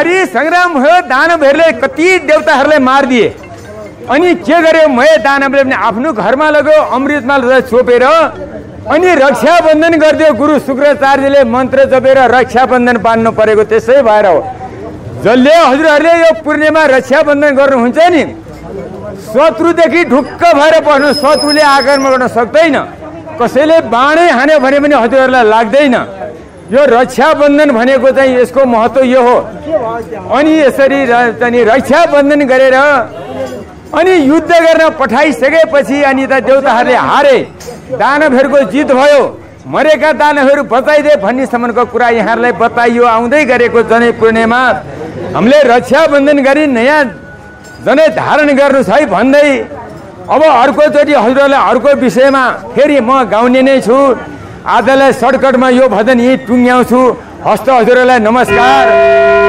भारी संग्राम भयो दानवहरूले कति देवताहरूलाई मारिदिए अनि के गर्यो मय दानवले पनि आफ्नो घरमा लग्यो अमृतमा छोपेर अनि रक्षाबन्धन गरिदियो गुरु शुक्राचार्यले मन्त्र जपेर रक्षाबन्धन बाँध्नु परेको त्यसै भएर हो जसले हजुरहरूले यो पूर्णिमा रक्षाबन्धन गर्नुहुन्छ नि शत्रुदेखि ढुक्क भएर बस्नु शत्रुले आक्रमण गर्न सक्दैन कसैले बाणै हान्यो भने पनि हजुरहरूलाई लाग्दैन यो रक्षाबन्धन भनेको चाहिँ यसको महत्त्व यो हो अनि यसरी रक्षाबन्धन गरेर अनि युद्ध गर्न पठाइसकेपछि अनि त देवताहरूले हारे दानवहरूको जित भयो मरेका दानवहरू बचाइदिए भन्नेसम्मको कुरा यहाँहरूलाई बताइयो आउँदै गरेको जनै पूर्णिमा हामीले रक्षाबन्धन गरी नयाँ जनै धारण गर्नु छ है भन्दै अब अर्कोचोटि हजुरहरूलाई अर्को विषयमा फेरि म गाउने नै छु आजलाई सर्टकटमा यो भजन यही टुङ्ग्याउँछु हस्त हजुरहरूलाई नमस्कार।